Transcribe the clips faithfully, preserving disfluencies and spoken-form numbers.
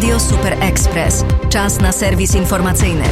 Radio Super Express. Czas na serwis informacyjny.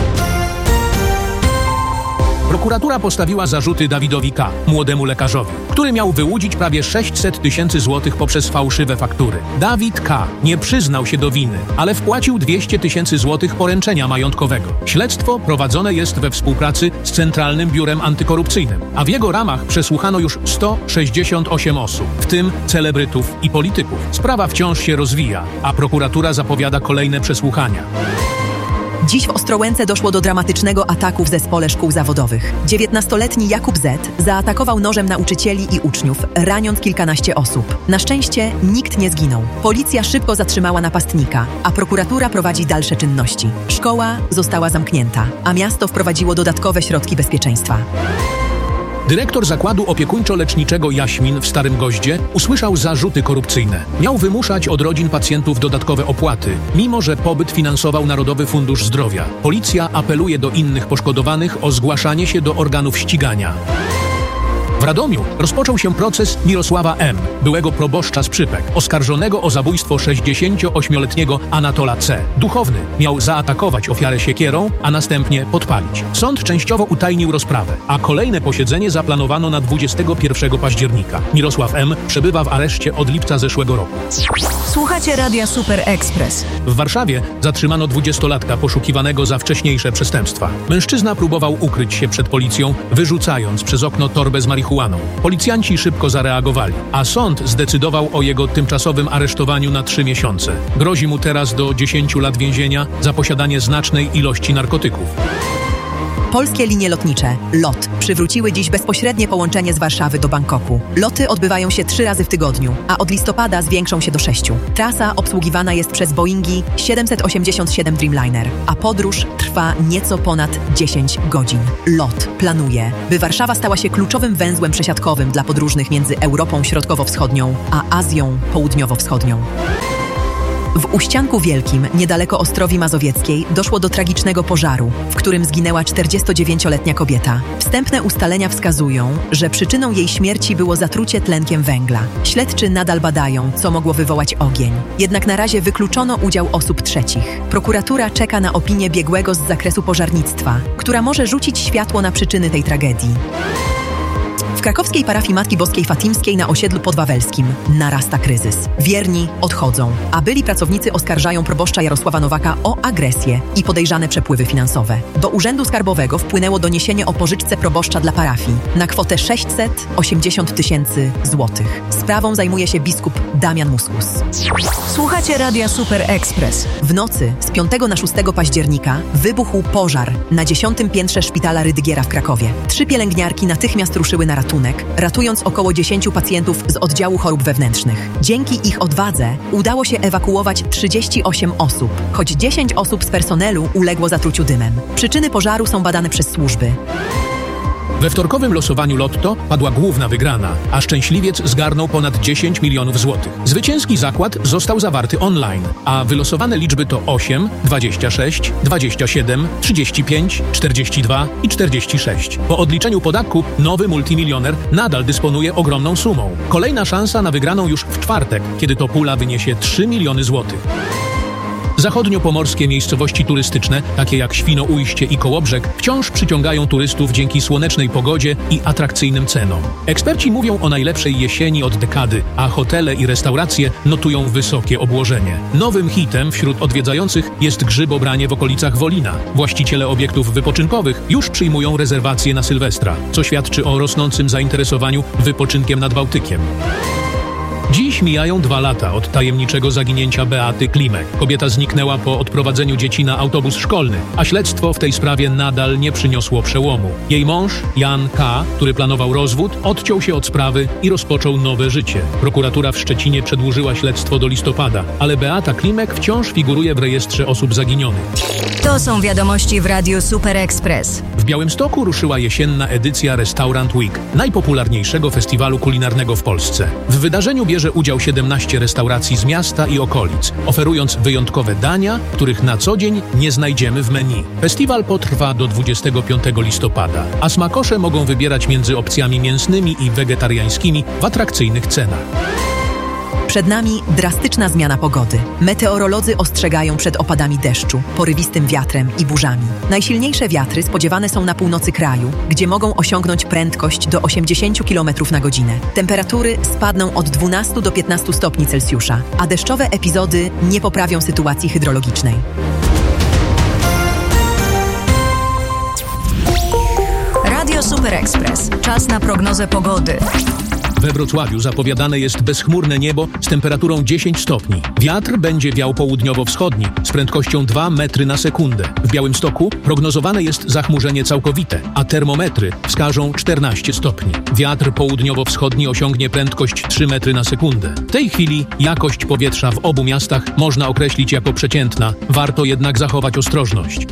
Prokuratura postawiła zarzuty Dawidowi K., młodemu lekarzowi, który miał wyłudzić prawie sześćset tysięcy złotych poprzez fałszywe faktury. Dawid K. nie przyznał się do winy, ale wpłacił dwieście tysięcy złotych poręczenia majątkowego. Śledztwo prowadzone jest we współpracy z Centralnym Biurem Antykorupcyjnym, a w jego ramach przesłuchano już sto sześćdziesiąt osiem osób, w tym celebrytów i polityków. Sprawa wciąż się rozwija, a prokuratura zapowiada kolejne przesłuchania. Dziś w Ostrołęce doszło do dramatycznego ataku w zespole szkół zawodowych. dziewiętnastoletni Jakub Z. zaatakował nożem nauczycieli i uczniów, raniąc kilkanaście osób. Na szczęście nikt nie zginął. Policja szybko zatrzymała napastnika, a prokuratura prowadzi dalsze czynności. Szkoła została zamknięta, a miasto wprowadziło dodatkowe środki bezpieczeństwa. Dyrektor zakładu opiekuńczo-leczniczego Jaśmin w Starym Goździe usłyszał zarzuty korupcyjne. Miał wymuszać od rodzin pacjentów dodatkowe opłaty, mimo że pobyt finansował Narodowy Fundusz Zdrowia. Policja apeluje do innych poszkodowanych o zgłaszanie się do organów ścigania. W Radomiu rozpoczął się proces Mirosława M., byłego proboszcza z Przypek, oskarżonego o zabójstwo sześćdziesięcioośmioletniego Anatola C. Duchowny miał zaatakować ofiarę siekierą, a następnie podpalić. Sąd częściowo utajnił rozprawę, a kolejne posiedzenie zaplanowano na dwudziestego pierwszego października. Mirosław M. przebywa w areszcie od lipca zeszłego roku. Słuchacie Radia Super Express. W Warszawie zatrzymano dwudziestolatka poszukiwanego za wcześniejsze przestępstwa. Mężczyzna próbował ukryć się przed policją, wyrzucając przez okno torbę z marihuaną. Policjanci szybko zareagowali, a sąd zdecydował o jego tymczasowym aresztowaniu na trzy miesiące. Grozi mu teraz do dziesięciu lat więzienia za posiadanie znacznej ilości narkotyków. Polskie linie lotnicze, LOT, przywróciły dziś bezpośrednie połączenie z Warszawy do Bangkoku. Loty odbywają się trzy razy w tygodniu, a od listopada zwiększą się do sześciu. Trasa obsługiwana jest przez Boeingi siedemset osiemdziesiąt siedem Dreamliner, a podróż trwa nieco ponad dziesięć godzin. LOT planuje, by Warszawa stała się kluczowym węzłem przesiadkowym dla podróżnych między Europą Środkowo-Wschodnią a Azją Południowo-Wschodnią. W Uścianku Wielkim, niedaleko Ostrowi Mazowieckiej, doszło do tragicznego pożaru, w którym zginęła czterdziestodziewięcioletnia kobieta. Wstępne ustalenia wskazują, że przyczyną jej śmierci było zatrucie tlenkiem węgla. Śledczy nadal badają, co mogło wywołać ogień. Jednak na razie wykluczono udział osób trzecich. Prokuratura czeka na opinię biegłego z zakresu pożarnictwa, która może rzucić światło na przyczyny tej tragedii. W krakowskiej parafii Matki Boskiej Fatimskiej na osiedlu podwawelskim narasta kryzys. Wierni odchodzą, a byli pracownicy oskarżają proboszcza Jarosława Nowaka o agresję i podejrzane przepływy finansowe. Do Urzędu Skarbowego wpłynęło doniesienie o pożyczce proboszcza dla parafii na kwotę sześćset osiemdziesiąt tysięcy złotych. Sprawą zajmuje się biskup Damian Muskus. Słuchacie Radia Super Express. W nocy z piątego na szóstego października wybuchł pożar na dziesiątym piętrze szpitala Rydygiera w Krakowie. Trzy pielęgniarki natychmiast ruszyły na ratunek, ratując około dziesięciu pacjentów z oddziału chorób wewnętrznych. Dzięki ich odwadze udało się ewakuować trzydzieści osiem osób, choć dziesięć osób z personelu uległo zatruciu dymem. Przyczyny pożaru są badane przez służby. We wtorkowym losowaniu Lotto padła główna wygrana, a szczęśliwiec zgarnął ponad dziesięć milionów złotych. Zwycięski zakład został zawarty online, a wylosowane liczby to osiem, dwadzieścia sześć, dwadzieścia siedem, trzydzieści pięć, czterdzieści dwa i czterdzieści sześć. Po odliczeniu podatku nowy multimilioner nadal dysponuje ogromną sumą. Kolejna szansa na wygraną już w czwartek, kiedy to pula wyniesie trzy miliony złotych. Zachodniopomorskie miejscowości turystyczne, takie jak Świnoujście i Kołobrzeg, wciąż przyciągają turystów dzięki słonecznej pogodzie i atrakcyjnym cenom. Eksperci mówią o najlepszej jesieni od dekady, a hotele i restauracje notują wysokie obłożenie. Nowym hitem wśród odwiedzających jest grzybobranie w okolicach Wolina. Właściciele obiektów wypoczynkowych już przyjmują rezerwacje na Sylwestra, co świadczy o rosnącym zainteresowaniu wypoczynkiem nad Bałtykiem. Dziś mijają dwa lata od tajemniczego zaginięcia Beaty Klimek. Kobieta zniknęła po odprowadzeniu dzieci na autobus szkolny, a śledztwo w tej sprawie nadal nie przyniosło przełomu. Jej mąż, Jan K., który planował rozwód, odciął się od sprawy i rozpoczął nowe życie. Prokuratura w Szczecinie przedłużyła śledztwo do listopada, ale Beata Klimek wciąż figuruje w rejestrze osób zaginionych. To są wiadomości w Radiu Super Express. W Białymstoku ruszyła jesienna edycja Restaurant Week, najpopularniejszego festiwalu kulinarnego w Polsce. W wydarzeniu bierze udział siedemnaście restauracji z miasta i okolic, oferując wyjątkowe dania, których na co dzień nie znajdziemy w menu. Festiwal potrwa do dwudziestego piątego listopada, a smakosze mogą wybierać między opcjami mięsnymi i wegetariańskimi w atrakcyjnych cenach. Przed nami drastyczna zmiana pogody. Meteorolodzy ostrzegają przed opadami deszczu, porywistym wiatrem i burzami. Najsilniejsze wiatry spodziewane są na północy kraju, gdzie mogą osiągnąć prędkość do osiemdziesiąt kilometrów na godzinę. Temperatury spadną od dwunastu do piętnastu stopni Celsjusza, a deszczowe epizody nie poprawią sytuacji hydrologicznej. Radio Super Express. Czas na prognozę pogody. We Wrocławiu zapowiadane jest bezchmurne niebo z temperaturą dziesięć stopni. Wiatr będzie wiał południowo-wschodni z prędkością dwa metry na sekundę. W Białymstoku prognozowane jest zachmurzenie całkowite, a termometry wskażą czternaście stopni. Wiatr południowo-wschodni osiągnie prędkość trzy metry na sekundę. W tej chwili jakość powietrza w obu miastach można określić jako przeciętna. Warto jednak zachować ostrożność.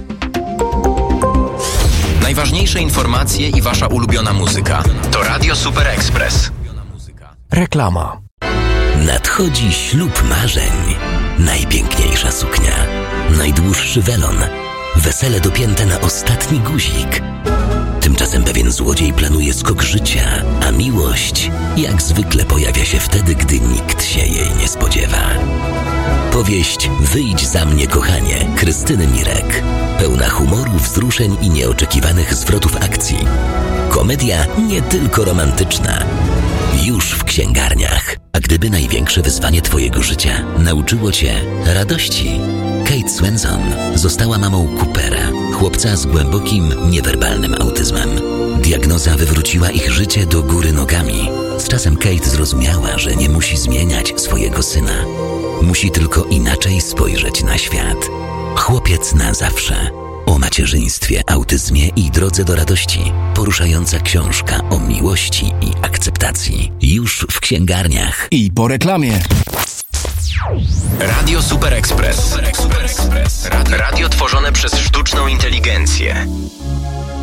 Najważniejsze informacje i wasza ulubiona muzyka to Radio Super Express. Reklama. Nadchodzi ślub marzeń. Najpiękniejsza suknia. Najdłuższy welon. Wesele dopięte na ostatni guzik. Tymczasem pewien złodziej planuje skok życia, a miłość jak zwykle pojawia się wtedy, gdy nikt się jej nie spodziewa. Powieść Wyjdź za mnie, kochanie Krystyny Mirek. Pełna humoru, wzruszeń i nieoczekiwanych zwrotów akcji. Komedia nie tylko romantyczna. Już w księgarniach. A gdyby największe wyzwanie twojego życia nauczyło cię radości? Kate Swenson została mamą Coopera, chłopca z głębokim, niewerbalnym autyzmem. Diagnoza wywróciła ich życie do góry nogami. Z czasem Kate zrozumiała, że nie musi zmieniać swojego syna. Musi tylko inaczej spojrzeć na świat. Chłopiec na zawsze. O macierzyństwie, autyzmie i drodze do radości. Poruszająca książka o miłości i akceptacji. Już w księgarniach. I po reklamie. Radio Super Express. Radio tworzone przez sztuczną inteligencję.